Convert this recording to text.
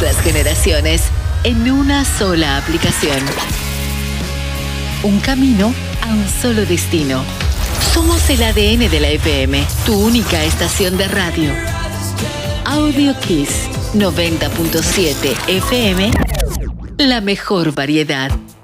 las generaciones en una sola aplicación. Un camino a un solo destino. Somos el ADN de la FM, tu única estación de radio. Audio Kiss 90.7 FM, la mejor variedad.